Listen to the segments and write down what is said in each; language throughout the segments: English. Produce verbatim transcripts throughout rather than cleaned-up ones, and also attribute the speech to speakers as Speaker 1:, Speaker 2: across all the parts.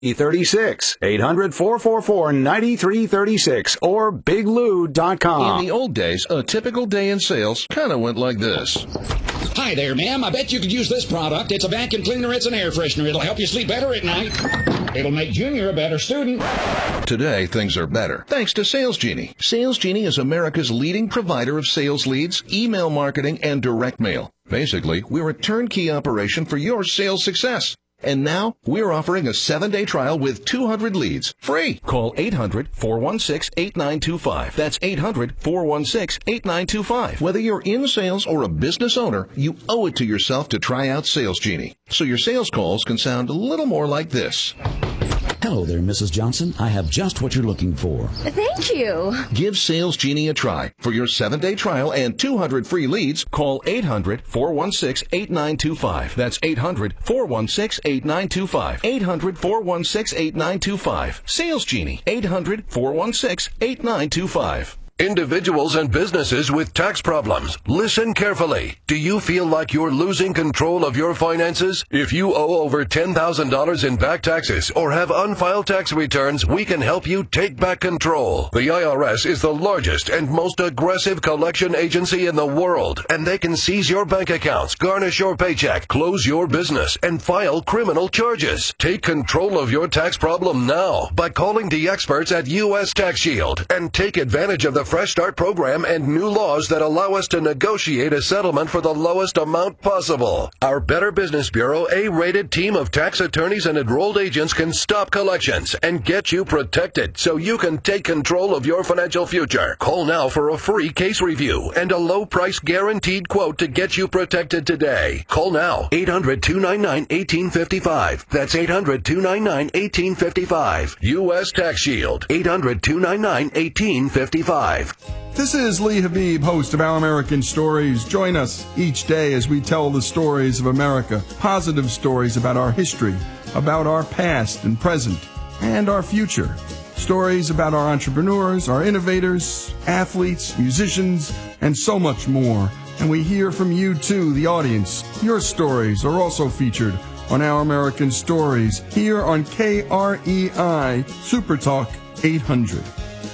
Speaker 1: thirty-six, eight hundred, four four four, nine three three six or big lou dot com.
Speaker 2: In the old days, a typical day in sales kind of went like this.
Speaker 3: Hi there, ma'am. I bet you could use this product. It's a vacuum cleaner. It's an air freshener. It'll help you sleep better at night. It'll make Junior a better student.
Speaker 2: Today, things are better, thanks to Sales Genie. Sales Genie is America's leading provider of sales leads, email marketing, and direct mail. Basically, we're a turnkey operation for your sales success. And now, we're offering a seven-day trial with two hundred leads, free. Call eight hundred, four one six, eight nine two five. That's eight hundred, four one six, eight nine two five. Whether you're in sales or a business owner, you owe it to yourself to try out Sales Genie, so your sales calls can sound a little more like this.
Speaker 4: Hello there, Missus Johnson. I have just what you're looking for.
Speaker 5: Thank you.
Speaker 2: Give Sales Genie a try. For your seven-day trial and two hundred free leads, call eight hundred, four one six, eight nine two five. That's eight hundred, four one six, eight nine two five. eight hundred, four one six, eight nine two five. Sales Genie. eight hundred, four one six, eight nine two five.
Speaker 6: Individuals and businesses with tax problems, listen carefully. Do you feel like you're losing control of your finances? If you owe over ten thousand dollars in back taxes or have unfiled tax returns, we can help you take back control. The I R S is the largest and most aggressive collection agency in the world, and they can seize your bank accounts, garnish your paycheck, close your business, and file criminal charges. Take control of your tax problem now by calling the experts at U S Tax Shield and take advantage of the Fresh Start program and new laws that allow us to negotiate a settlement for the lowest amount possible. Our Better Business Bureau A-rated team of tax attorneys and enrolled agents can stop collections and get you protected so you can take control of your financial future. Call now for a free case review and a low price guaranteed quote to get you protected today. Call now, eight hundred, two nine nine, one eight five five. That's eight hundred, two nine nine, one eight five five. U S Tax Shield, eight hundred, two nine nine, one eight five five.
Speaker 7: This is Lee Habib, host of Our American Stories. Join us each day as we tell the stories of America, positive stories about our history, about our past and present, and our future. Stories about our entrepreneurs, our innovators, athletes, musicians, and so much more. And we hear from you too, the audience. Your stories are also featured on Our American Stories here on K R E I Super Talk eight hundred.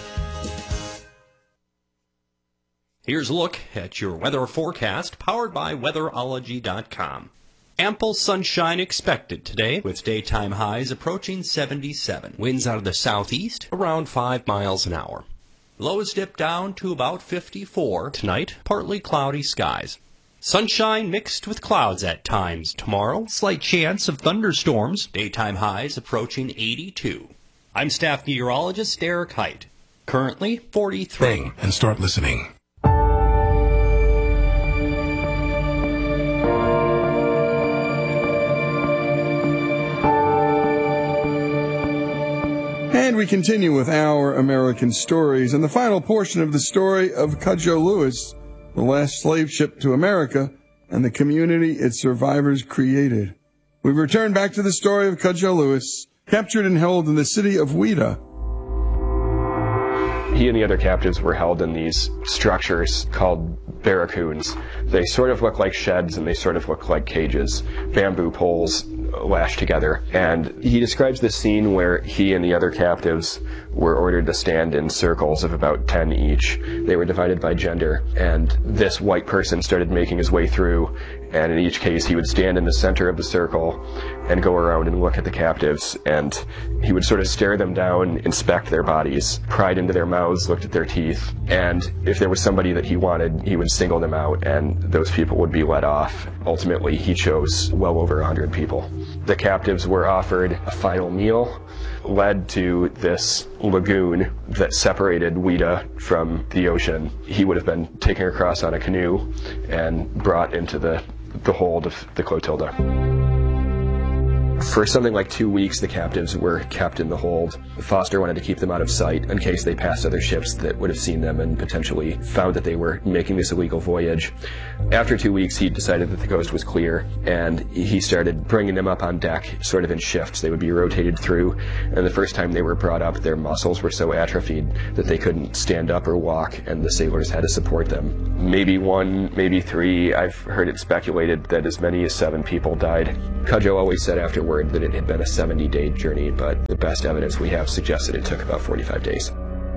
Speaker 8: Here's a look at your weather forecast, powered by weatherology dot com. Ample sunshine expected today, with daytime highs approaching seventy-seven. Winds out of the southeast, around five miles an hour. Lows dip down to about fifty-four. Tonight, partly cloudy skies. Sunshine mixed with clouds at times tomorrow. Slight chance of thunderstorms. Daytime highs approaching eighty-two. I'm staff meteorologist Derek Height. Currently forty-three.
Speaker 9: Bang and start listening.
Speaker 7: And we continue with Our American Stories and the final portion of the story of Cudjoe Lewis, the last slave ship to America, and the community its survivors created. We return back to the story of Cudjoe Lewis, captured and held in the city of Ouida.
Speaker 10: He and the other captives were held in these structures called barracoons. They sort of look like sheds and they sort of look like cages, bamboo poles lashed together. And he describes this scene where he and the other captives were ordered to stand in circles of about ten each. They were divided by gender, and this white person started making his way through, and in each case he would stand in the center of the circle and go around and look at the captives, and he would sort of stare them down, inspect their bodies, pried into their mouths, looked at their teeth, and if there was somebody that he wanted, he would single them out, and those people would be let off. Ultimately, he chose well over one hundred people. The captives were offered a final meal, led to this lagoon that separated Ouida from the ocean. He would have been taken across on a canoe and brought into the, the hold of the Clotilda. For something like two weeks, the captives were kept in the hold. Foster wanted to keep them out of sight in case they passed other ships that would have seen them and potentially found that they were making this illegal voyage. After two weeks, he decided that the coast was clear, and he started bringing them up on deck, sort of in shifts. They would be rotated through, and the first time they were brought up, their muscles were so atrophied that they couldn't stand up or walk, and the sailors had to support them. Maybe one, maybe three. I've heard it speculated that as many as seven people died. Cudjoe always said after word that it had been a seventy-day journey, but the best evidence we have suggests that it took about forty-five days.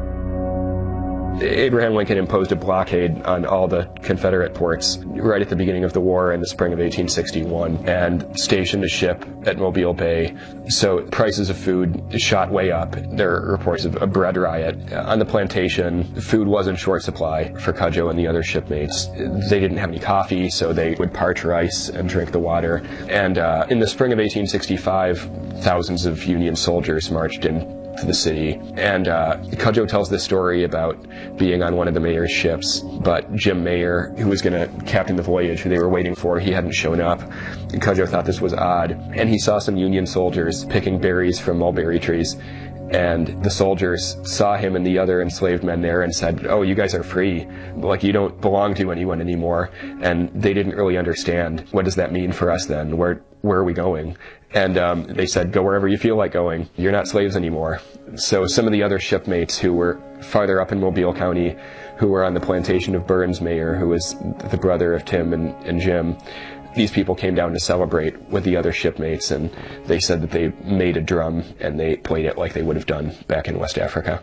Speaker 10: Abraham Lincoln imposed a blockade on all the Confederate ports right at the beginning of the war in the spring of eighteen sixty-one and stationed a ship at Mobile Bay. So prices of food shot way up. There are reports of a bread riot. On the plantation, food was in short supply for Cudjoe and the other shipmates. They didn't have any coffee, so they would parch rice and drink the water. And uh, in the spring of eighteen sixty-five, thousands of Union soldiers marched in to the city. And uh, Cudjoe tells this story about being on one of the mayor's ships, but Jim Mayer, who was going to captain the voyage, who they were waiting for, he hadn't shown up. And Cudjoe thought this was odd. And he saw some Union soldiers picking berries from mulberry trees. And the soldiers saw him and the other enslaved men there and said, "Oh, you guys are free. Like, you don't belong to anyone anymore." And they didn't really understand, what does that mean for us then? Where where are we going? And um, they said, "Go wherever you feel like going. You're not slaves anymore." So some of the other shipmates who were farther up in Mobile County, who were on the plantation of Burns Mayer, who was the brother of Tim and, and Jim, these people came down to celebrate with the other shipmates, and they said that they made a drum and they played it like they would have done back in West Africa.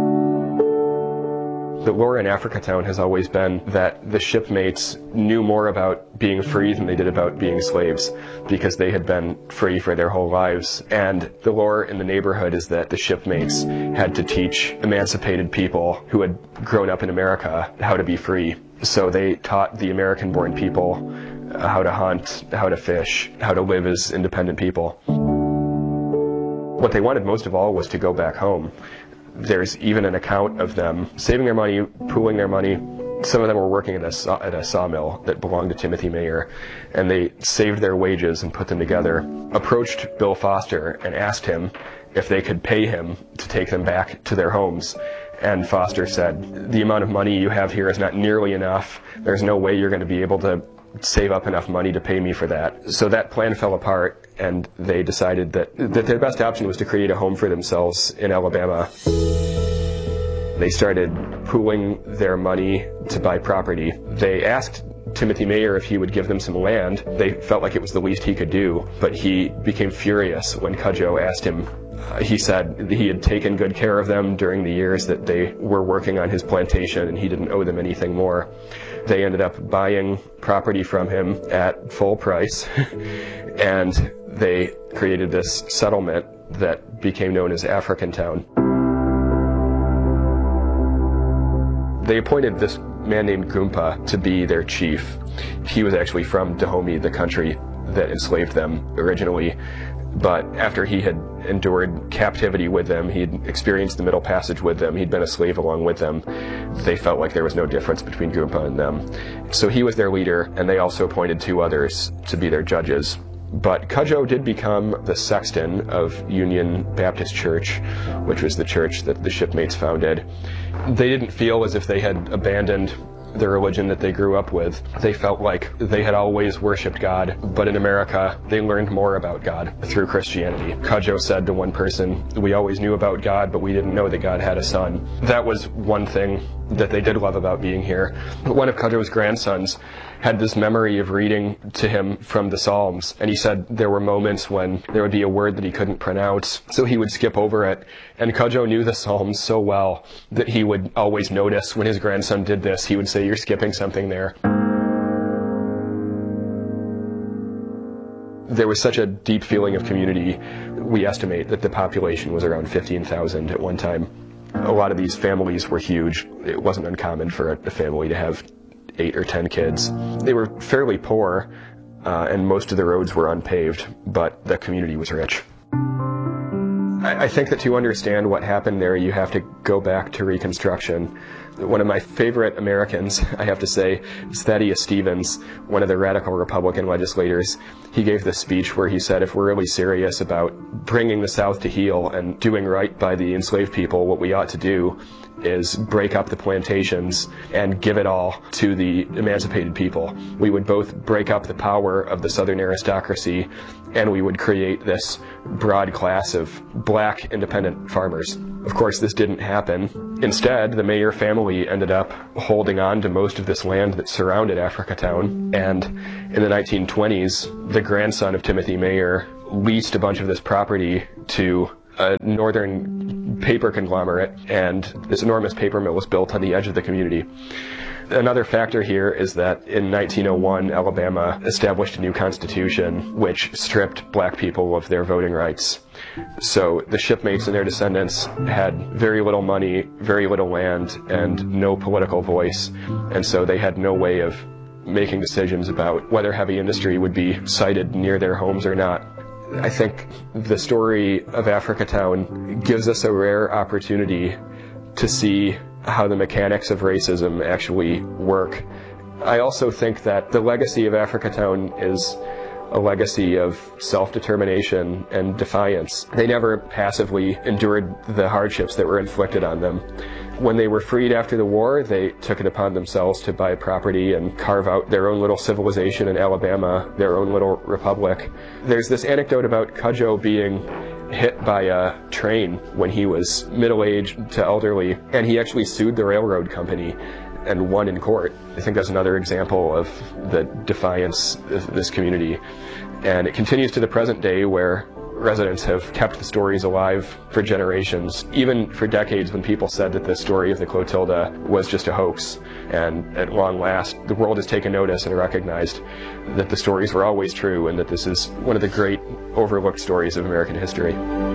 Speaker 10: The lore in Africatown has always been that the shipmates knew more about being free than they did about being slaves, because they had been free for their whole lives. And the lore in the neighborhood is that the shipmates had to teach emancipated people who had grown up in America how to be free. So they taught the American-born people how to hunt, how to fish, how to live as independent people. What they wanted most of all was to go back home. There's even an account of them saving their money, pooling their money. Some of them were working at a, saw, at a sawmill that belonged to Timothy Mayer, and they saved their wages and put them together, approached Bill Foster and asked him if they could pay him to take them back to their homes. And Foster said, "The amount of money you have here is not nearly enough. There's no way you're going to be able to save up enough money to pay me for that." So that plan fell apart, and they decided that, that their best option was to create a home for themselves in Alabama. They started pooling their money to buy property. They asked Timothy Mayer if he would give them some land. They felt like it was the least he could do, but he became furious when Cudjoe asked him. Uh, he said he had taken good care of them during the years that they were working on his plantation, and he didn't owe them anything more. They ended up buying property from him at full price, and they created this settlement that became known as Africatown. They appointed this man named Goompa to be their chief. He was actually from Dahomey, the country that enslaved them originally. But after he had endured captivity with them, he'd experienced the Middle Passage with them, he'd been a slave along with them, they felt like there was no difference between Goompa and them. So he was their leader, and they also appointed two others to be their judges. But Cudjoe did become the sexton of Union Baptist Church, which was the church that the shipmates founded. They didn't feel as if they had abandoned the religion that they grew up with. They felt like they had always worshipped God, but in America, they learned more about God through Christianity. Cudjoe said to one person, "We always knew about God, but we didn't know that God had a son." That was one thing that they did love about being here. One of Cudjoe's grandsons had this memory of reading to him from the Psalms, and he said there were moments when there would be a word that he couldn't pronounce, so he would skip over it. And Cudjoe knew the Psalms so well that he would always notice when his grandson did this. He would say, "You're skipping something there." There was such a deep feeling of community. We estimate that the population was around fifteen thousand at one time. A lot of these families were huge. It wasn't uncommon for a family to have eight or ten kids. They were fairly poor, uh, and most of the roads were unpaved, but the community was rich. I, I think that to understand what happened there, you have to go back to Reconstruction. One of my favorite Americans, I have to say, is Thaddeus Stevens, one of the radical Republican legislators. He gave this speech where he said, if we're really serious about bringing the South to heel and doing right by the enslaved people, what we ought to do is break up the plantations and give it all to the emancipated people. We would both break up the power of the Southern aristocracy, and we would create this broad class of black independent farmers. Of course, this didn't happen. Instead, the Mayer family ended up holding on to most of this land that surrounded Africatown, and in the nineteen twenties, the grandson of Timothy Mayer leased a bunch of this property to a northern paper conglomerate, and this enormous paper mill was built on the edge of the community. Another factor here is that in nineteen oh one, Alabama established a new constitution which stripped black people of their voting rights. So the shipmates and their descendants had very little money, very little land, and no political voice, and so they had no way of making decisions about whether heavy industry would be sited near their homes or not. I think the story of Africatown gives us a rare opportunity to see how the mechanics of racism actually work. I also think that the legacy of Africatown is a legacy of self-determination and defiance. They never passively endured the hardships that were inflicted on them. When they were freed after the war, they took it upon themselves to buy property and carve out their own little civilization in Alabama, their own little republic. There's this anecdote about Cudjoe being hit by a train when he was middle-aged to elderly, and he actually sued the railroad company and won in court. I think that's another example of the defiance of this community. And it continues to the present day, where residents have kept the stories alive for generations, even for decades when people said that the story of the Clotilda was just a hoax. And at long last, the world has taken notice and recognized that the stories were always true, and that this is one of the great overlooked stories of American history.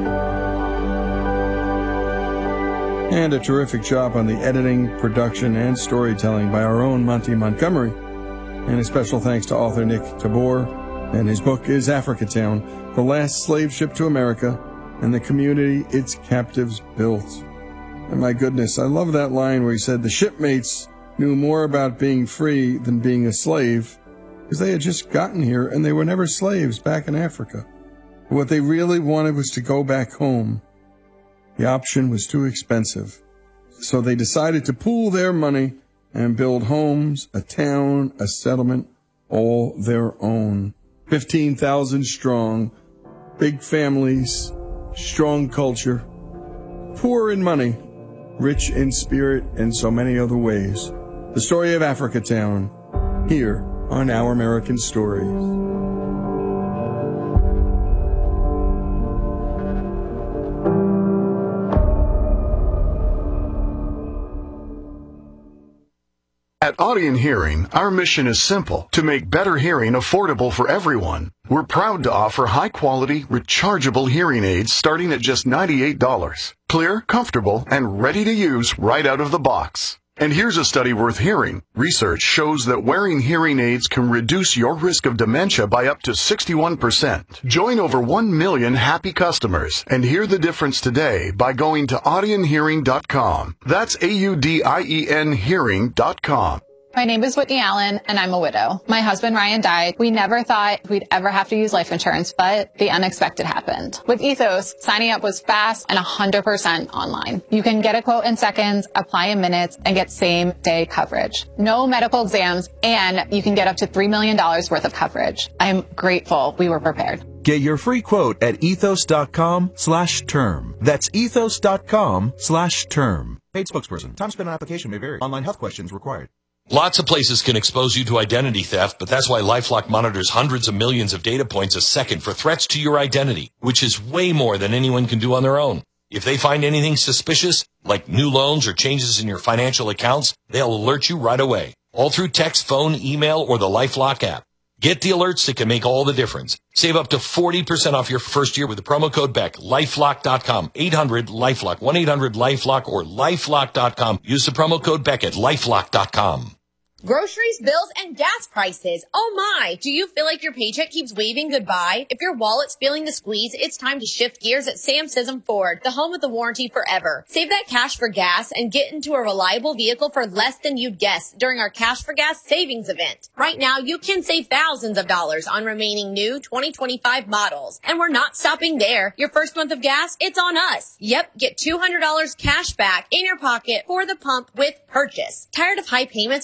Speaker 7: And a terrific job on the editing, production, and storytelling by our own Monty Montgomery. And a special thanks to author Nick Tabor, and his book is Africatown, The Last Slave Ship to America, and the community its captives built. And my goodness, I love that line where he said the shipmates knew more about being free than being a slave, because they had just gotten here and they were never slaves back in Africa. What they really wanted was to go back home. The option was too expensive, so they decided to pool their money and build homes, a town, a settlement, all their own. fifteen thousand strong, big families, strong culture, poor in money, rich in spirit, and so many other ways. The story of Africatown, here on Our American Stories.
Speaker 5: At Audion Hearing, our mission is simple: to make better hearing affordable for everyone. We're proud to offer high-quality, rechargeable hearing aids starting at just ninety-eight dollars. Clear, comfortable, and ready to use right out of the box. And here's a study worth hearing. Research shows that wearing hearing aids can reduce your risk of dementia by up to sixty-one percent. Join over one million happy customers and hear the difference today by going to audion hearing dot com. That's A U D I E N hearing dot com.
Speaker 9: My name is Whitney Allen, and I'm a widow. My husband, Ryan, died. We never thought we'd ever have to use life insurance, but the unexpected happened. With Ethos, signing up was fast and one hundred percent online. You can get a quote in seconds, apply in minutes, and get same-day coverage. No medical exams, and you can get up to three million dollars worth of coverage. I am grateful we were prepared.
Speaker 11: Get your free quote at ethos.com slash term. That's ethos.com slash term. Paid spokesperson. Time spent on application may vary. Online health questions required.
Speaker 12: Lots of places can expose you to identity theft, but that's why LifeLock monitors hundreds of millions of data points a second for threats to your identity, which is way more than anyone can do on their own. If they find anything suspicious, like new loans or changes in your financial accounts, they'll alert you right away, all through text, phone, email, or the LifeLock app. Get the alerts that can make all the difference. Save up to forty percent off your first year with the promo code Beck. lifelock dot com. eight hundred LifeLock. one eight hundred LifeLock or lifelock dot com. Use the promo code Beck at lifelock dot com.
Speaker 13: Groceries, bills, and gas prices. Oh my! Do you feel like your paycheck keeps waving goodbye? If your wallet's feeling the squeeze, it's time to shift gears at Sam Sism Ford, the home with the warranty forever. Save that cash for gas and get into a reliable vehicle for less than you'd guess during our Cash for Gas savings event. Right now, you can save thousands of dollars on remaining new twenty twenty-five models. And we're not stopping there. Your first month of gas, it's on us. Yep, get two hundred dollars cash back in your pocket for the pump with purchase. Tired of high payments on a car you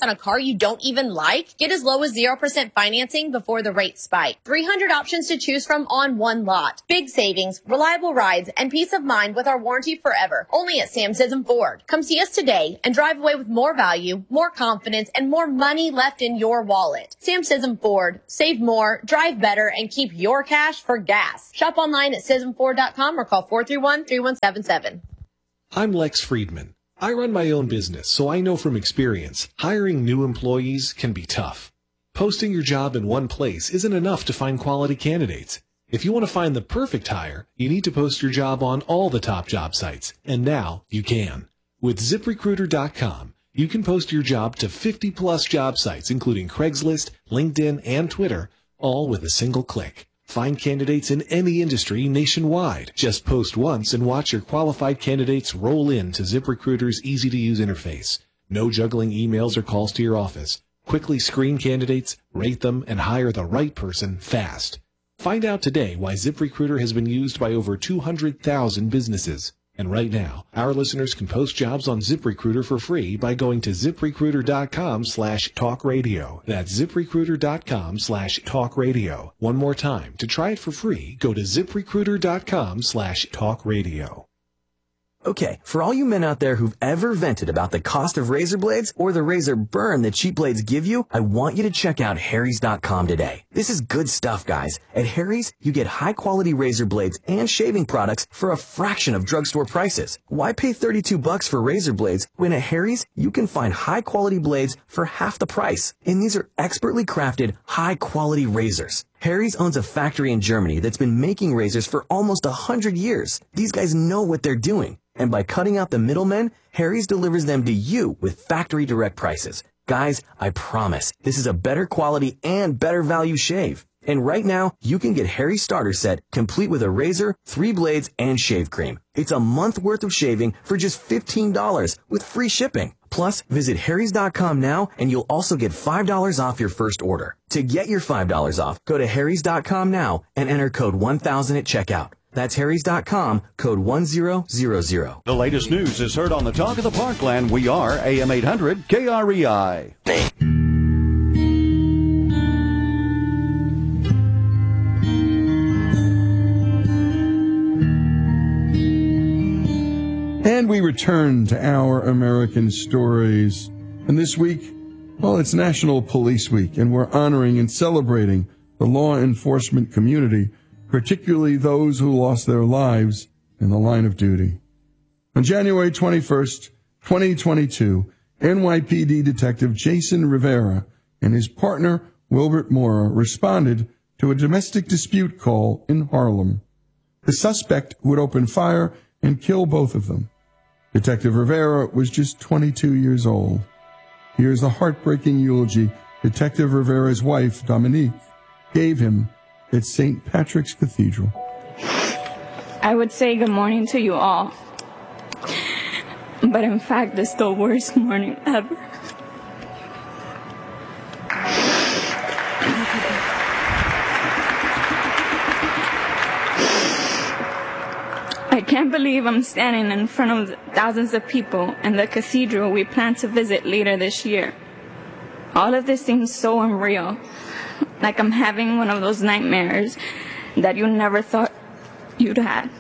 Speaker 13: you don't even like? Get as low as zero percent financing before the rates spike. three hundred options to choose from on one lot. Big savings, reliable rides, and peace of mind with our warranty forever. Only at Sam Sism Ford. Come see us today and drive away with more value, more confidence, and more money left in your wallet. Sam Sism Ford. Save more, drive better, and keep your cash for gas. Shop online at sism ford dot com or call four three one, three one seven seven.
Speaker 14: I'm Lex Friedman. I run my own business, so I know from experience, hiring new employees can be tough. Posting your job in one place isn't enough to find quality candidates. If you want to find the perfect hire, you need to post your job on all the top job sites, and now you can. With zip recruiter dot com, you can post your job to fifty plus job sites, including Craigslist, LinkedIn, and Twitter, all with a single click. Find candidates in any industry nationwide. Just post once and watch your qualified candidates roll into ZipRecruiter's easy-to-use interface. No juggling emails or calls to your office. Quickly screen candidates, rate them, and hire the right person fast. Find out today why ZipRecruiter has been used by over two hundred thousand businesses. And right now, our listeners can post jobs on ZipRecruiter for free by going to zip recruiter dot com slash talk radio. That's zip recruiter dot com slash talk radio. One more time, to try it for free, go to zip recruiter dot com slash talk radio.
Speaker 15: Okay, for all you men out there who've ever vented about the cost of razor blades or the razor burn that cheap blades give you, I want you to check out harrys dot com today. This is good stuff, guys. At Harry's, you get high-quality razor blades and shaving products for a fraction of drugstore prices. Why pay thirty-two bucks for razor blades when at Harry's, you can find high-quality blades for half the price? And these are expertly crafted, high-quality razors. Harry's owns a factory in Germany that's been making razors for almost a hundred years. These guys know what they're doing. And by cutting out the middlemen, Harry's delivers them to you with factory direct prices. Guys, I promise, this is a better quality and better value shave. And right now, you can get Harry's starter set complete with a razor, three blades, and shave cream. It's a month worth of shaving for just fifteen dollars with free shipping. Plus, visit harrys dot com now and you'll also get five dollars off your first order. To get your five dollars off, go to harrys dot com now and enter code one thousand at checkout. That's harrys dot com, code one thousand.
Speaker 16: The latest news is heard on the Talk of the Parkland. We are A M eight hundred K R E I.
Speaker 7: And we return to our American stories. And this week, well, it's National Police Week, and we're honoring and celebrating the law enforcement community, particularly those who lost their lives in the line of duty. On January twenty-first, twenty twenty-two, N Y P D Detective Jason Rivera and his partner, Wilbert Mora, responded to a domestic dispute call in Harlem. The suspect would open fire and kill both of them. Detective Rivera was just twenty-two years old. Here's the heartbreaking eulogy Detective Rivera's wife, Dominique, gave him at Saint Patrick's Cathedral.
Speaker 17: I would say good morning to you all, but in fact, it's the worst morning ever. I can't believe I'm standing in front of thousands of people in the cathedral we plan to visit later this year. All of this seems so unreal, like I'm having one of those nightmares that you never thought you'd had.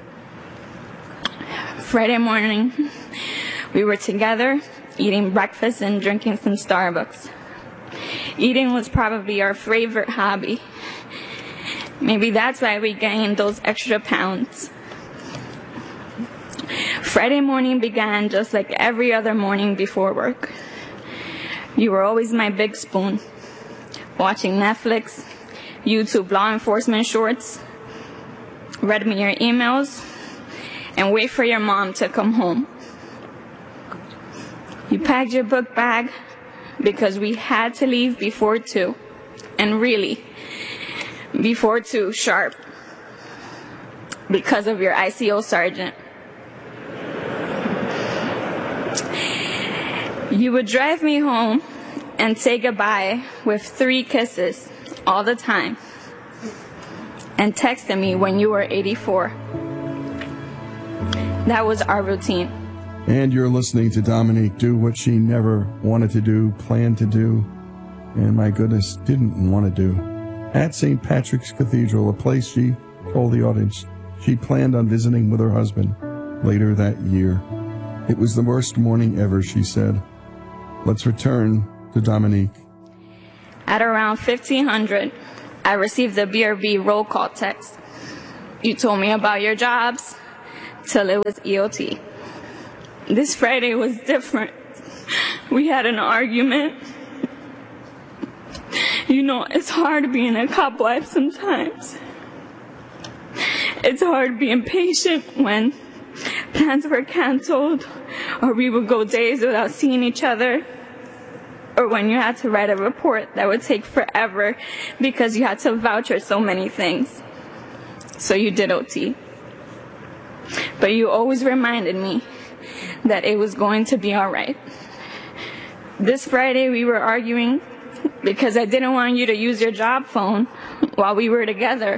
Speaker 17: Friday morning, we were together, eating breakfast and drinking some Starbucks. Eating was probably our favorite hobby. Maybe that's why we gained those extra pounds. Friday morning began just like every other morning before work. You were always my big spoon, watching Netflix, YouTube law enforcement shorts, read me your emails, and wait for your mom to come home. You packed your book bag because we had to leave before two, and really, before two sharp, because of your I C O sergeant. You would drive me home and say goodbye with three kisses all the time, and texted me when you were eighty-four. That was our routine.
Speaker 7: And you're listening to Dominique do what she never wanted to do, planned to do, and my goodness, didn't want to do. At Saint Patrick's Cathedral, a place she told the audience she planned on visiting with her husband later that year. It was the worst morning ever, she said. Let's return to Dominique.
Speaker 17: At around fifteen hundred, I received a B R B roll call text. You told me about your jobs till it was E O T. This Friday was different. We had an argument. You know, it's hard being a cop wife sometimes. It's hard being patient when plans were canceled, or we would go days without seeing each other, or when you had to write a report that would take forever because you had to voucher so many things. So you did O T. But you always reminded me that it was going to be all right. This Friday we were arguing because I didn't want you to use your job phone while we were together.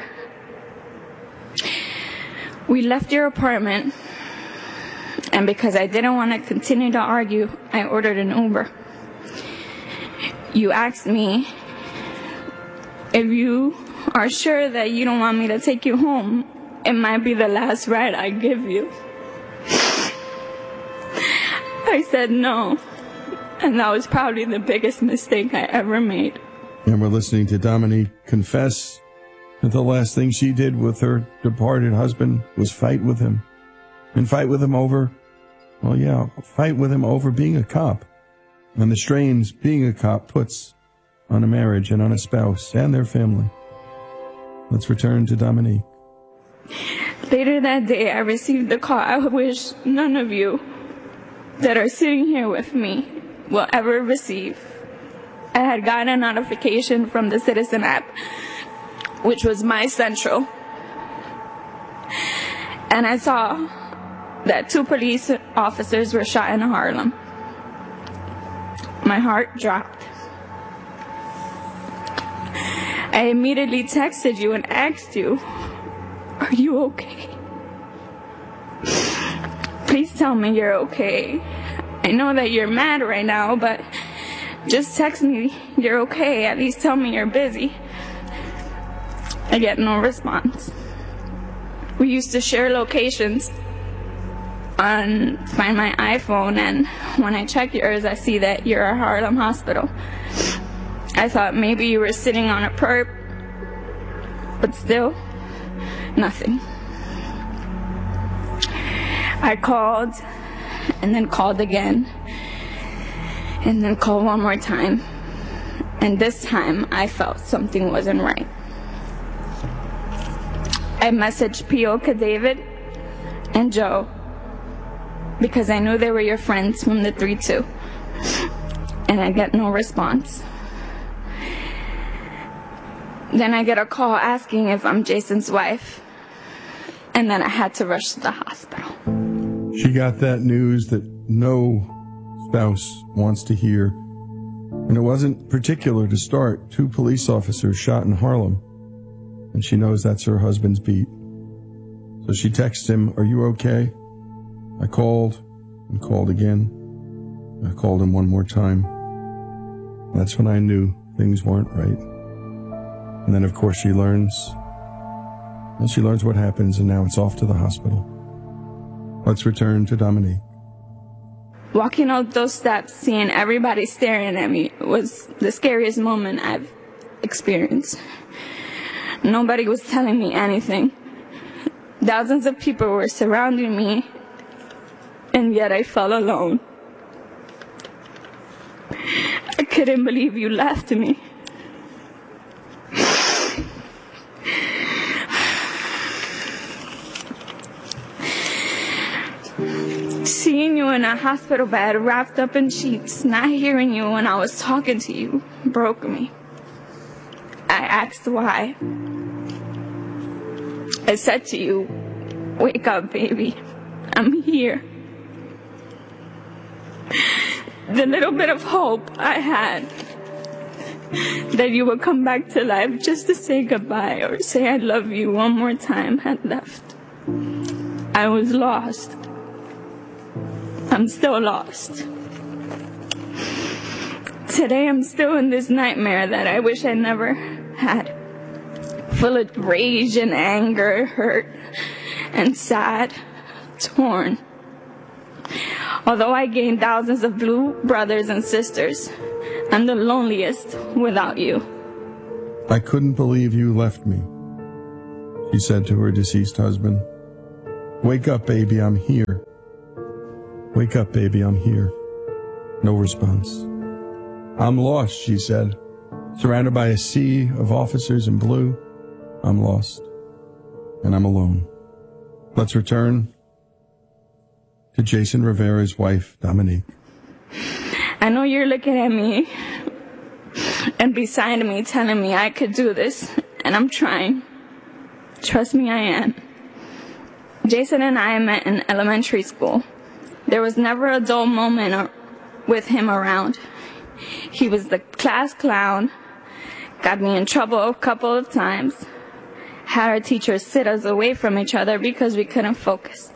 Speaker 17: We left your apartment, and because I didn't want to continue to argue, I ordered an Uber. You asked me if you are sure that you don't want me to take you home. It might be the last ride I give you. I said no, and that was probably the biggest mistake I ever made.
Speaker 7: And we're listening to Dominique confess that the last thing she did with her departed husband was fight with him. And fight with him over, well, yeah, fight with him over being a cop. And the strains being a cop puts on a marriage and on a spouse and their family. Let's return to Dominique.
Speaker 17: Later that day, I received the call I wish none of you that are sitting here with me will ever receive. I had gotten a notification from the Citizen app, which was my central. And I saw that two police officers were shot in Harlem. My heart dropped. I immediately texted you and asked you, are you okay? Please tell me you're okay. I know that you're mad right now, but just text me you're okay. At least tell me you're busy. I get no response. We used to share locations on Find My iPhone, and when I check yours, I see that you're at Harlem Hospital. I thought maybe you were sitting on a perp, but still, nothing. I called, and then called again, and then called one more time, and this time I felt something wasn't right. I messaged Pioka David and Joe because I knew they were your friends from the three two, and I get no response. Then I get a call asking if I'm Jason's wife, and then I had to rush to the hospital.
Speaker 7: She got that news that no spouse wants to hear, and it wasn't particular to start. Two police officers shot in Harlem, and she knows that's her husband's beat. So she texts him, are you okay? I called and called again. I called him one more time. That's when I knew things weren't right. And then, of course, she learns, well, she learns what happens, and now it's off to the hospital. Let's return to Dominique.
Speaker 17: Walking out those steps, seeing everybody staring at me was the scariest moment I've experienced. Nobody was telling me anything. Thousands of people were surrounding me, and yet I felt alone. I couldn't believe you left me. Seeing you in a hospital bed, wrapped up in sheets, not hearing you when I was talking to you, broke me. I asked why. I said to you, wake up, baby. I'm here. The little bit of hope I had that you would come back to life just to say goodbye or say I love you one more time had left. I was lost. I'm still lost. Today I'm still in this nightmare that I wish I never had. Full of rage and anger, hurt and sad, torn. Although I gained thousands of blue brothers and sisters, I'm the loneliest without you.
Speaker 7: I couldn't believe you left me, she said to her deceased husband. Wake up, baby, I'm here. Wake up, baby, I'm here. No response. I'm lost, she said. Surrounded by a sea of officers in blue, I'm lost. And I'm alone. Let's return to Jason Rivera's wife, Dominique.
Speaker 17: I know you're looking at me and beside me telling me I could do this, and I'm trying. Trust me, I am. Jason and I met in elementary school. There was never a dull moment with him around. He was the class clown, got me in trouble a couple of times, had our teachers sit us away from each other because we couldn't focus.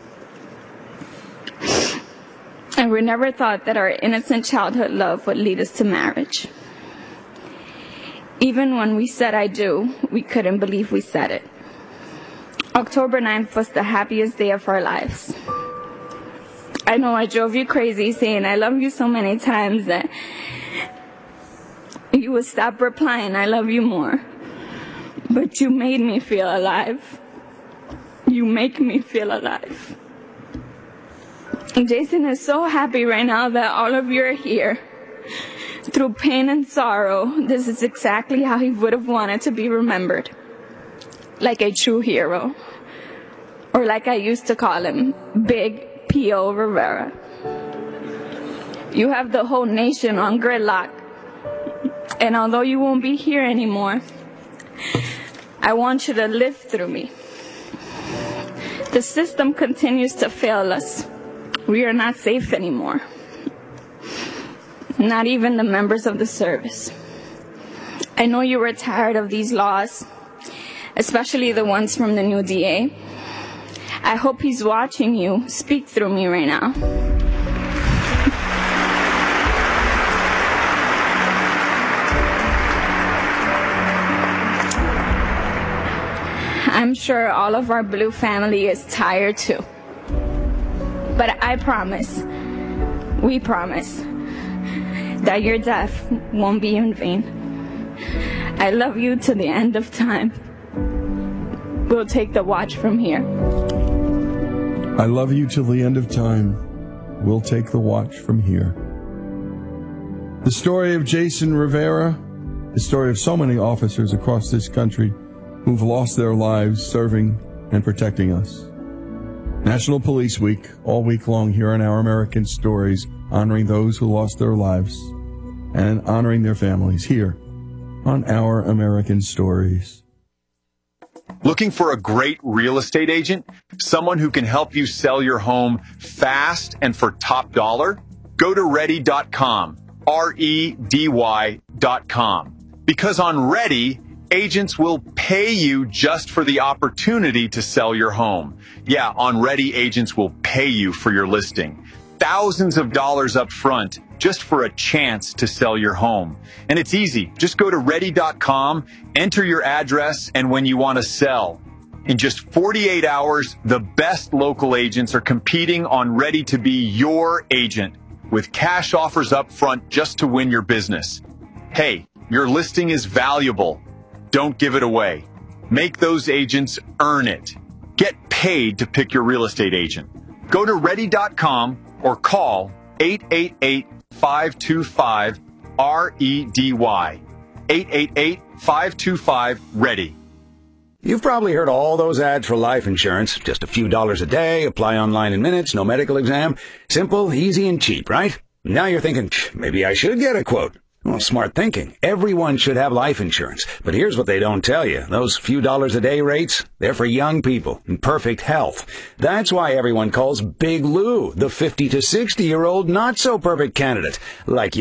Speaker 17: And we never thought that our innocent childhood love would lead us to marriage. Even when we said I do, we couldn't believe we said it. October ninth was the happiest day of our lives. I know I drove you crazy saying I love you so many times that you would stop replying I love you more. But you made me feel alive. You make me feel alive. And Jason is so happy right now that all of you are here. Through pain and sorrow, this is exactly how he would have wanted to be remembered. Like a true hero. Or like I used to call him, Big P O Rivera. You have the whole nation on gridlock. And although you won't be here anymore, I want you to live through me. The system continues to fail us. We are not safe anymore. Not even the members of the service. I know you were tired of these laws, especially the ones from the new D A. I hope he's watching you speak through me right now. I'm sure all of our blue family is tired too. But I promise, we promise, that your death won't be in vain. I love you to the end of time. We'll take the watch from here.
Speaker 7: I love you till the end of time. We'll take the watch from here. The story of Jason Rivera, the story of so many officers across this country who've lost their lives serving and protecting us. National Police Week, all week long here on Our American Stories, honoring those who lost their lives and honoring their families here on Our American Stories.
Speaker 18: Looking for a great real estate agent? Someone who can help you sell your home fast and for top dollar? Go to ready dot com, R E D Y dot com. Because on Ready, agents will pay you just for the opportunity to sell your home. Yeah, on Ready, agents will pay you for your listing. Thousands of dollars up front just for a chance to sell your home. And it's easy. Just go to ready dot com, enter your address and when you want to sell. In just forty-eight hours, the best local agents are competing on Ready to be your agent with cash offers up front just to win your business. Hey, your listing is valuable. Don't give it away. Make those agents earn it. Get paid to pick your real estate agent. Go to ready dot com or call eight eight eight, five two five, R E D Y. eight eight eight, five two five, READY.
Speaker 1: You've probably heard all those ads for life insurance. Just a few dollars a day, apply online in minutes, no medical exam. Simple, easy, and cheap, right? Now you're thinking, maybe I should get a quote. Well, smart thinking. Everyone should have life insurance. But here's what they don't tell you. Those few dollars a day rates, they're for young people in perfect health. That's why everyone calls Big Lou the fifty to sixty-year-old not-so-perfect candidate, like you.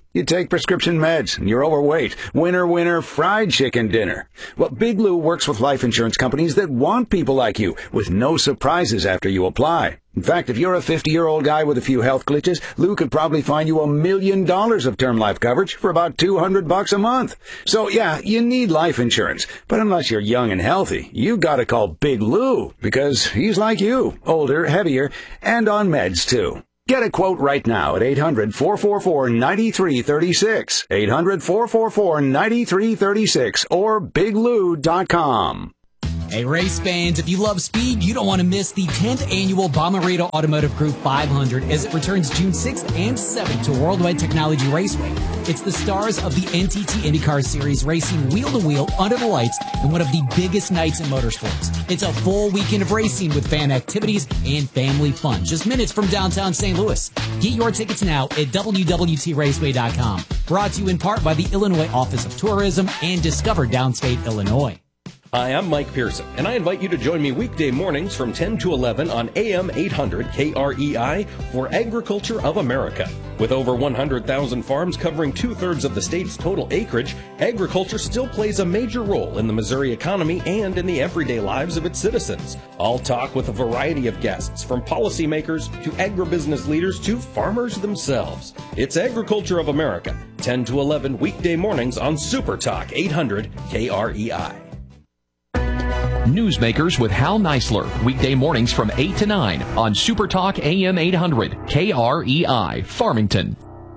Speaker 1: You take prescription meds and you're overweight. Winner, winner, fried chicken dinner. Well, Big Lou works with life insurance companies that want people like you with no surprises after you apply. In fact, if you're a fifty-year-old guy with a few health glitches, Lou could probably find you a million dollars of term life coverage for about two hundred bucks a month. So yeah, you need life insurance. But unless you're young and healthy, you gotta call Big Lou because he's like you, older, heavier, and on meds too. Get a quote right now at eight hundred, four four four, nine three three six, eight hundred, four four four, nine three three six, or big lou dot com.
Speaker 19: Hey, race fans, if you love speed, you don't want to miss the tenth annual Bomarito Automotive Group five hundred as it returns June sixth and seventh to Worldwide Technology Raceway. It's the stars of the N T T IndyCar Series racing wheel-to-wheel under the lights in one of the biggest nights in motorsports. It's a full weekend of racing with fan activities and family fun, just minutes from downtown Saint Louis. Get your tickets now at w w t raceway dot com. Brought to you in part by the Illinois Office of Tourism and Discover Downstate Illinois.
Speaker 8: Hi, I'm Mike Pearson, and I invite you to join me weekday mornings from ten to eleven on A M eight hundred K R E I for Agriculture of America. With over one hundred thousand farms covering two-thirds of the state's total acreage, agriculture still plays a major role in the Missouri economy and in the everyday lives of its citizens. I'll talk with a variety of guests, from policymakers to agribusiness leaders to farmers themselves. It's Agriculture of America, ten to eleven weekday mornings on Super Talk eight hundred K R E I.
Speaker 20: Newsmakers with Hal Neisler, weekday mornings from eight to nine on Super Talk A M eight hundred, K R E I, Farmington.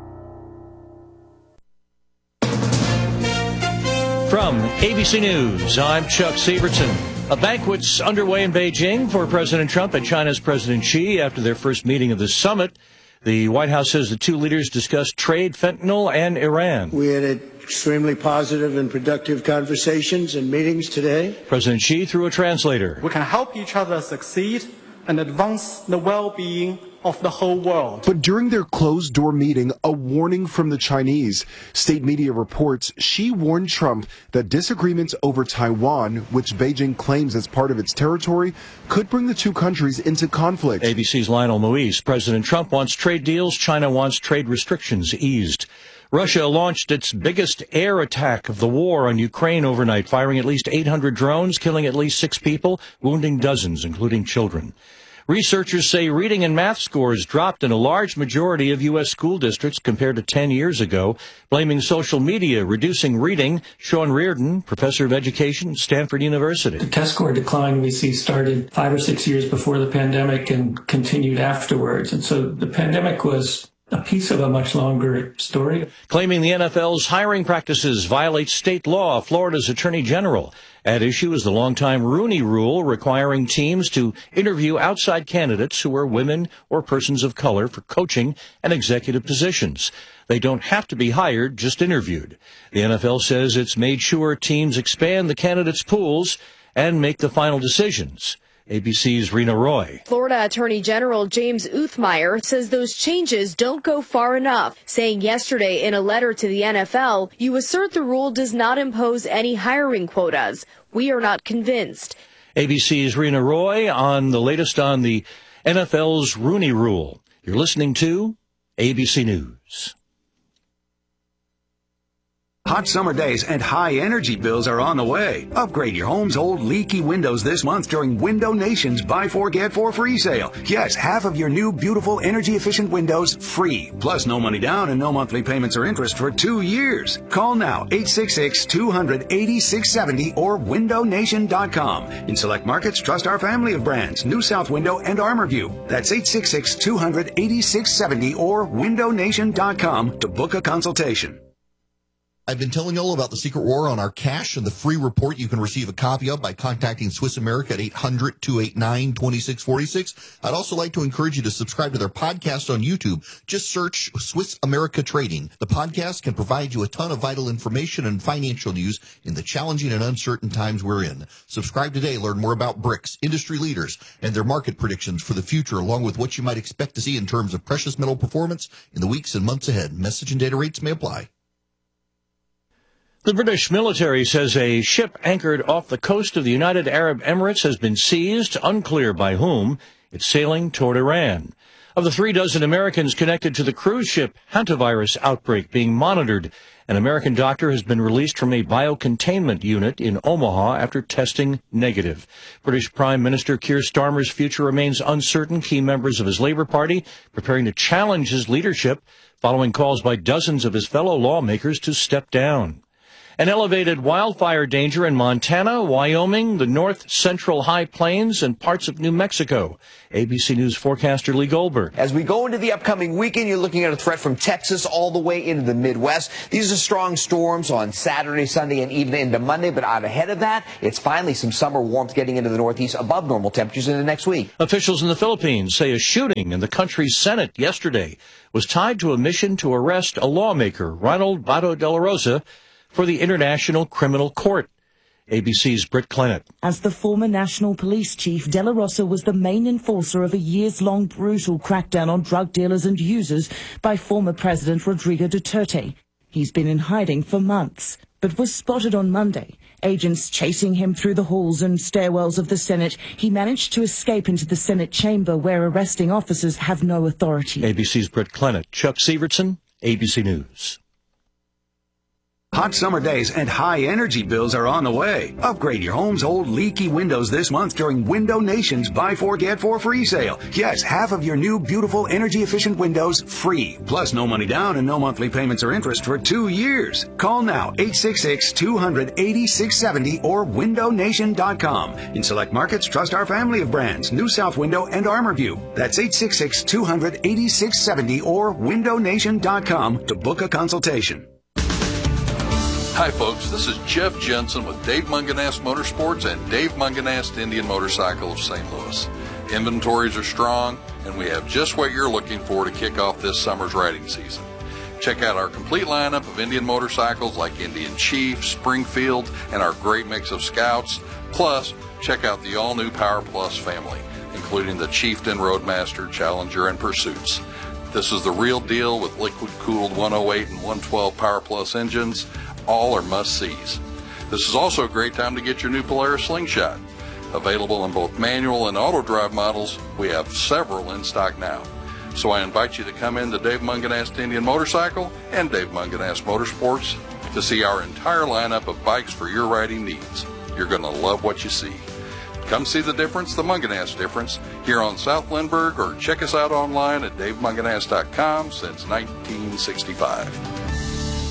Speaker 21: From A B C News, I'm Chuck Severson. A banquet's underway in Beijing for President Trump and China's President Xi after their first meeting of the summit. The White House says the two leaders discussed trade, fentanyl, and Iran.
Speaker 22: We had extremely positive and productive conversations and meetings today.
Speaker 21: President Xi through a translator.
Speaker 23: We can help each other succeed and advance the well-being of the whole world.
Speaker 24: But during their closed-door meeting, a warning from the Chinese. State media reports Xi warned Trump that disagreements over Taiwan, which Beijing claims as part of its territory, could bring the two countries into conflict.
Speaker 21: A B C's Lionel Moise. President Trump wants trade deals. China wants trade restrictions eased. Russia launched its biggest air attack of the war on Ukraine overnight, firing at least eight hundred drones, killing at least six people, wounding dozens, including children. Researchers say reading and math scores dropped in a large majority of U S school districts compared to ten years ago, blaming social media reducing reading. Sean Reardon, professor of education, Stanford University.
Speaker 25: The test score decline we see started five or six years before the pandemic and continued afterwards. And so the pandemic was a piece of a much longer story.
Speaker 21: Claiming the N F L's hiring practices violate state law, Florida's Attorney General. At issue is the longtime Rooney Rule, requiring teams to interview outside candidates who are women or persons of color for coaching and executive positions. They don't have to be hired, just interviewed. The N F L says it's made sure teams expand the candidates' pools and make the final decisions. A B C's Rena Roy.
Speaker 26: Florida Attorney General James Uthmeyer says those changes don't go far enough, saying yesterday in a letter to the N F L, you assert the rule does not impose any hiring quotas. We are not convinced.
Speaker 21: A B C's Rena Roy on the latest on the N F L's Rooney Rule. You're listening to A B C News.
Speaker 1: Hot summer days and high energy bills are on the way. Upgrade your home's old leaky windows this month during Window Nation's Buy Four Get Four free sale. Yes, half of your new beautiful energy efficient windows free. Plus no money down and no monthly payments or interest for two years. Call now eight six six, two hundred, eighty-six seventy or window nation dot com. In select markets, trust our family of brands, New South Window and ArmorView. That's eight six six, two hundred, eighty-six seventy or window nation dot com to book a consultation.
Speaker 27: I've been telling you all about the secret war on our cash and the free report you can receive a copy of by contacting Swiss America at eight hundred, two eight nine, two six four six. I'd also like to encourage you to subscribe to their podcast on YouTube. Just search Swiss America Trading. The podcast can provide you a ton of vital information and financial news in the challenging and uncertain times we're in. Subscribe today. Learn more about B R I C S, industry leaders, and their market predictions for the future, along with what you might expect to see in terms of precious metal performance in the weeks and months ahead. Message and data rates may apply.
Speaker 21: The British military says a ship anchored off the coast of the United Arab Emirates has been seized, unclear by whom. It's sailing toward Iran. Of the three dozen Americans connected to the cruise ship hantavirus outbreak being monitored, an American doctor has been released from a biocontainment unit in Omaha after testing negative. British Prime Minister Keir Starmer's future remains uncertain. Key members of his Labour Party preparing to challenge his leadership following calls by dozens of his fellow lawmakers to step down. An elevated wildfire danger in Montana, Wyoming, the north central high plains, and parts of New Mexico. A B C News forecaster Lee Goldberg.
Speaker 2: As we go into the upcoming weekend, you're looking at a threat from Texas all the way into the Midwest. These are strong storms on Saturday, Sunday, and even into Monday. But out ahead of that, it's finally some summer warmth getting into the Northeast above normal temperatures into next week.
Speaker 21: Officials in the Philippines say a shooting in the country's Senate yesterday was tied to a mission to arrest a lawmaker, Ronald Bato de la Rosa, for the International Criminal Court. A B C's Britt Clennett.
Speaker 3: As the former national police chief, De La Rosa was the main enforcer of a years-long brutal crackdown on drug dealers and users by former President Rodrigo Duterte. He's been in hiding for months, but was spotted on Monday. Agents chasing him through the halls and stairwells of the Senate. He managed to escape into the Senate chamber where arresting officers have no authority.
Speaker 21: A B C's Britt Clennett. Chuck Sievertson, A B C News.
Speaker 1: Hot summer days and high energy bills are on the way. Upgrade your home's old leaky windows this month during Window Nation's Buy Four Get Four free sale. Yes, half of your new beautiful energy efficient windows free. Plus no money down and no monthly payments or interest for two years. Call now eight six six, two hundred, eighty-six seventy or window nation dot com. In select markets, trust our family of brands, New South Window and ArmorView. That's eight six six, two hundred, eighty-six seventy or window nation dot com to book a consultation.
Speaker 4: Hi folks, this is Jeff Jensen with Dave Munganast Motorsports and Dave Munganast Indian Motorcycle of Saint Louis. Inventories are strong and we have just what you're looking for to kick off this summer's riding season. Check out our complete lineup of Indian motorcycles like Indian Chief, Springfield, and our great mix of Scouts. Plus, check out the all-new Power Plus family, including the Chieftain, Roadmaster, Challenger, and Pursuits. This is the real deal with liquid-cooled one oh eight and one twelve Power Plus engines. All are must-sees. This is also a great time to get your new Polaris Slingshot. Available in both manual and auto drive models, we have several in stock now. So I invite you to come in to Dave Munganast Indian Motorcycle and Dave Munganast Motorsports to see our entire lineup of bikes for your riding needs. You're going to love what you see. Come see the difference, the Munganast difference, here on South Lindbergh, or check us out online at dave munganast dot com since nineteen sixty-five.